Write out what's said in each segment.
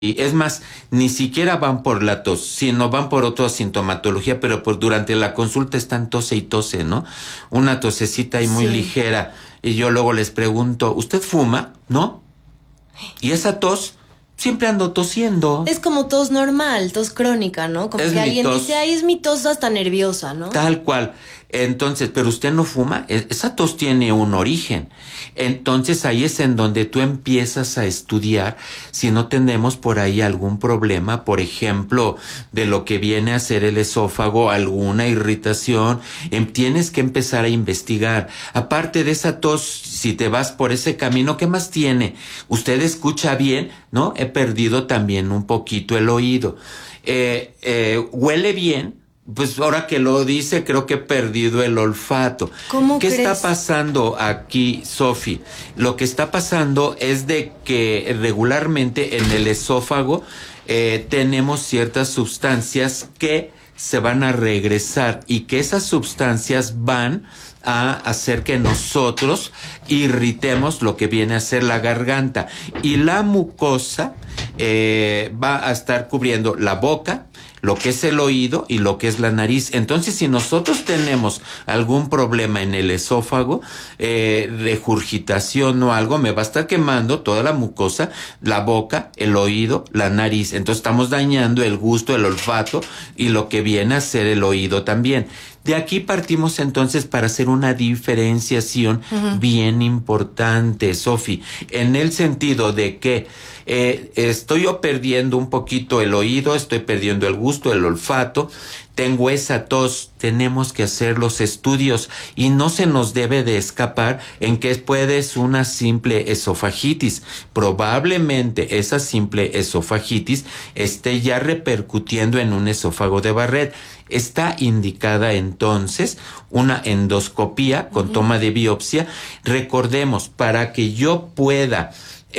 Y es más, ni siquiera van por la tos, sino van por otra sintomatología, pero durante la consulta están tose y tose, ¿no? Una tosecita ahí muy ligera. Y yo luego les pregunto, ¿usted fuma? ¿No? Y esa tos, siempre ando tosiendo. Es como tos normal, tos crónica, ¿no? Como es que alguien tos, dice, ay, es mi tos hasta nerviosa, ¿no? Tal cual. Entonces, pero usted no fuma, esa tos tiene un origen. Entonces ahí es en donde tú empiezas a estudiar si no tenemos por ahí algún problema, por ejemplo, de lo que viene a ser el esófago, alguna irritación. Tienes que empezar a investigar. Aparte de esa tos, si te vas por ese camino, ¿qué más tiene? Usted escucha bien, ¿no? He perdido también un poquito el oído. Huele bien. Pues ahora que lo dice, creo que he perdido el olfato. ¿Qué está pasando aquí, Sofi? Lo que está pasando es de que regularmente en el esófago tenemos ciertas sustancias que se van a regresar y que esas sustancias van a hacer que nosotros irritemos lo que viene a ser la garganta. Y la mucosa va a estar cubriendo la boca, lo que es el oído y lo que es la nariz. Entonces, si nosotros tenemos algún problema en el esófago, regurgitación o algo, me va a estar quemando toda la mucosa, la boca, el oído, la nariz. Entonces, estamos dañando el gusto, el olfato y lo que viene a ser el oído también. De aquí partimos entonces para hacer una diferenciación bien importante, Sofi, en el sentido de que estoy yo perdiendo un poquito el oído, estoy perdiendo el gusto, el olfato, tengo esa tos, tenemos que hacer los estudios y no se nos debe de escapar en que puede ser una simple esofagitis. Probablemente esa simple esofagitis esté ya repercutiendo en un esófago de Barrett. Está indicada entonces una endoscopía con toma de biopsia. Recordemos, para que yo pueda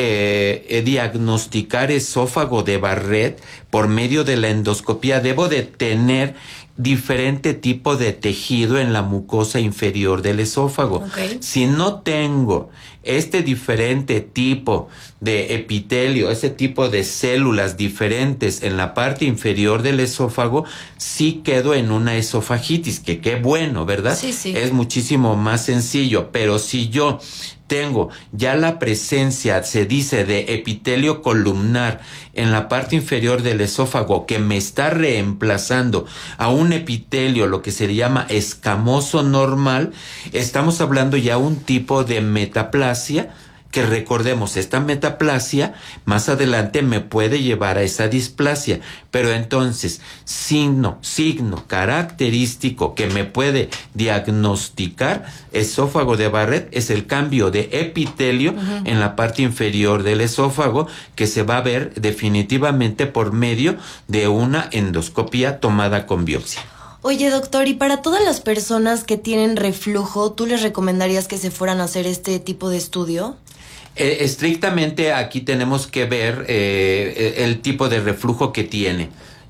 diagnosticar esófago de Barrett por medio de la endoscopía, debo de tener diferente tipo de tejido en la mucosa inferior del esófago. Si no tengo este diferente tipo de epitelio, ese tipo de células diferentes en la parte inferior del esófago, sí quedo en una esofagitis, que qué bueno, ¿verdad? Sí. Es muchísimo más sencillo, pero si yo tengo ya la presencia, se dice, de epitelio columnar en la parte inferior del esófago que me está reemplazando a un epitelio, lo que se llama escamoso normal, estamos hablando ya un tipo de metaplasia, que recordemos, esta metaplasia más adelante me puede llevar a esa displasia, pero entonces signo característico que me puede diagnosticar esófago de Barrett es el cambio de epitelio en la parte inferior del esófago, que se va a ver definitivamente por medio de una endoscopía tomada con biopsia. Oye, doctor, y para todas las personas que tienen reflujo, ¿tú les recomendarías que se fueran a hacer este tipo de estudio? Estrictamente aquí tenemos que ver el tipo de reflujo que tiene.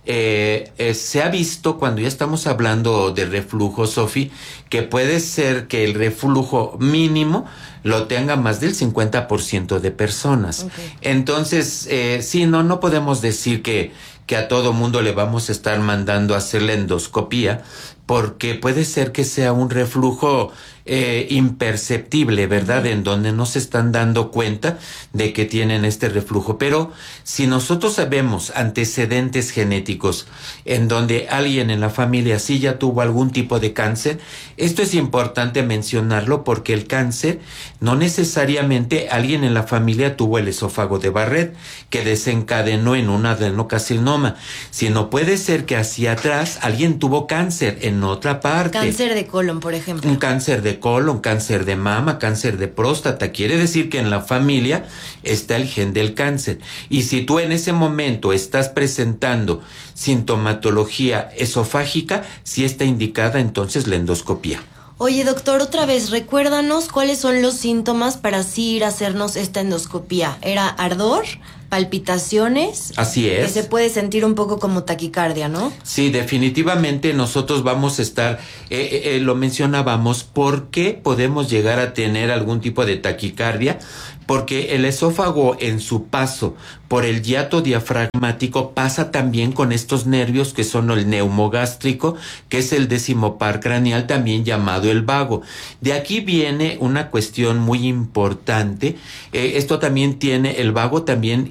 Se ha visto cuando ya estamos hablando de reflujo, Sofi, que puede ser que el reflujo mínimo lo tenga más del 50% de personas. Entonces, sí, no podemos decir que a todo mundo le vamos a estar mandando a hacer la endoscopía, porque puede ser que sea un reflujo imperceptible, ¿verdad? En donde no se están dando cuenta de que tienen este reflujo. Pero si nosotros sabemos antecedentes genéticos en donde alguien en la familia sí ya tuvo algún tipo de cáncer, esto es importante mencionarlo porque el cáncer no necesariamente alguien en la familia tuvo el esófago de Barrett que desencadenó en un adenocarcinoma, sino puede ser que hacia atrás alguien tuvo cáncer en otra parte. Cáncer de colon, por ejemplo. Un cáncer de colon, cáncer de mama, cáncer de próstata. Quiere decir que en la familia está el gen del cáncer. Y si tú en ese momento estás presentando sintomatología esofágica, sí está indicada entonces la endoscopía. Oye, doctor, otra vez, recuérdanos cuáles son los síntomas para así ir a hacernos esta endoscopía. ¿Era ardor? ¿Palpitaciones? Así es. Que se puede sentir un poco como taquicardia, ¿no? Sí, definitivamente nosotros vamos a estar, lo mencionábamos, ¿por qué podemos llegar a tener algún tipo de taquicardia? porque el esófago en su paso por el hiato diafragmático pasa también con estos nervios que son el neumogástrico, que es el 10º par craneal, también llamado el vago. De aquí viene una cuestión muy importante. Esto también tiene, el vago también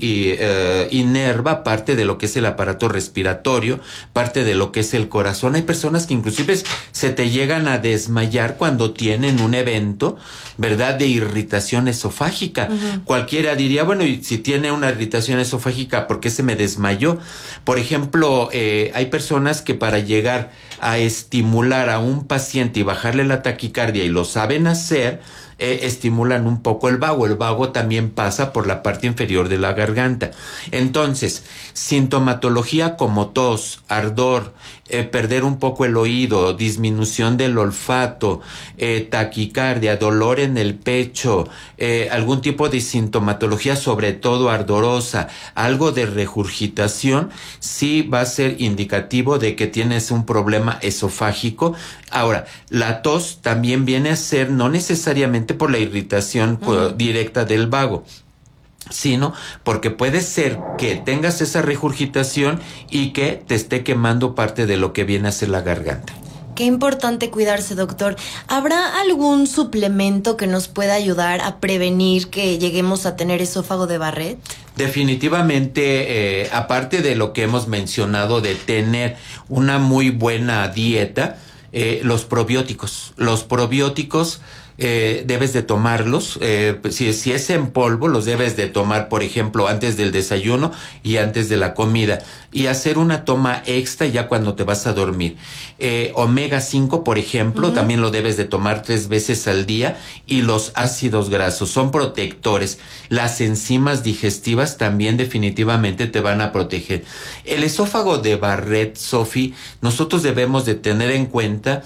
inerva parte de lo que es el aparato respiratorio, parte de lo que es el corazón. Hay personas que inclusive se te llegan a desmayar cuando tienen un evento, ¿verdad?, de irritación esofágica. Cualquiera diría, bueno, y si tiene una irritación esofágica, ¿por qué se me desmayó? Por ejemplo, hay personas que para llegar a estimular a un paciente y bajarle la taquicardia, y lo saben hacer, estimulan un poco el vago. El vago también pasa por la parte inferior de la garganta. Entonces, sintomatología como tos, ardor, perder un poco el oído, disminución del olfato, taquicardia, dolor en el pecho, algún tipo de sintomatología, sobre todo ardorosa, algo de regurgitación, sí va a ser indicativo de que tienes un problema esofágico. Ahora, la tos también viene a ser no necesariamente por la irritación directa del vago, sino porque puede ser que tengas esa regurgitación y que te esté quemando parte de lo que viene a ser la garganta. Qué importante cuidarse, doctor. ¿Habrá algún suplemento que nos pueda ayudar a prevenir que lleguemos a tener esófago de Barrett? Definitivamente, aparte de lo que hemos mencionado de tener una muy buena dieta, los probióticos. Los probióticos debes de tomarlos, si es en polvo, los debes de tomar, por ejemplo, antes del desayuno y antes de la comida, y hacer una toma extra ya cuando te vas a dormir. Omega 5, por ejemplo, también lo debes de tomar 3 veces al día, y los ácidos grasos son protectores. Las enzimas digestivas también definitivamente te van a proteger. El esófago de Barrett, Sophie, nosotros debemos de tener en cuenta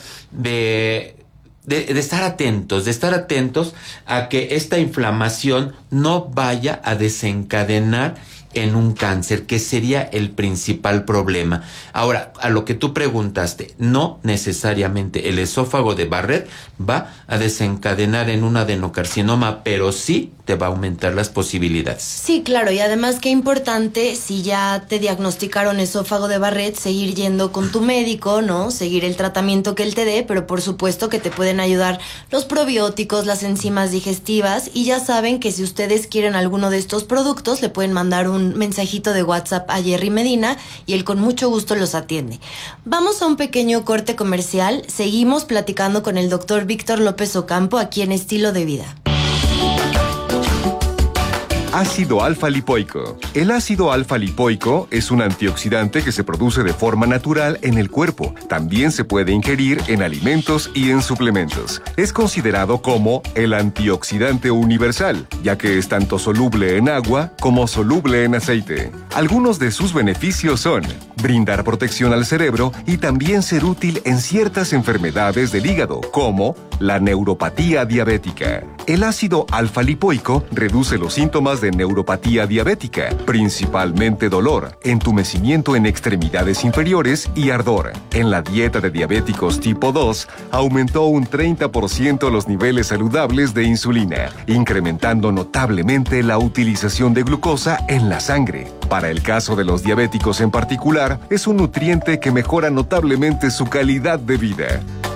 de estar atentos a que esta inflamación no vaya a desencadenar en un cáncer, que sería el principal problema. Ahora, a lo que tú preguntaste, no necesariamente el esófago de Barrett va a desencadenar en un adenocarcinoma, pero sí te va a aumentar las posibilidades. Sí, claro, y además qué importante, si ya te diagnosticaron esófago de Barrett, seguir yendo con tu médico, ¿no? Seguir el tratamiento que él te dé, pero por supuesto que te pueden ayudar los probióticos, las enzimas digestivas, y ya saben que si ustedes quieren alguno de estos productos, le pueden mandar un mensajito de WhatsApp a Jerry Medina y él con mucho gusto los atiende. Vamos a un pequeño corte comercial, seguimos platicando con el doctor Víctor López Ocampo aquí en Estilo de Vida. Ácido alfa-lipoico. El ácido alfa-lipoico es un antioxidante que se produce de forma natural en el cuerpo. También se puede ingerir en alimentos y en suplementos. Es considerado como el antioxidante universal, ya que es tanto soluble en agua como soluble en aceite. Algunos de sus beneficios son brindar protección al cerebro y también ser útil en ciertas enfermedades del hígado, como la neuropatía diabética. El ácido alfa-lipoico reduce los síntomas de neuropatía diabética, principalmente dolor, entumecimiento en extremidades inferiores y ardor. En la dieta de diabéticos tipo 2, aumentó un 30% los niveles saludables de insulina, incrementando notablemente la utilización de glucosa en la sangre. Para el caso de los diabéticos en particular, es un nutriente que mejora notablemente su calidad de vida.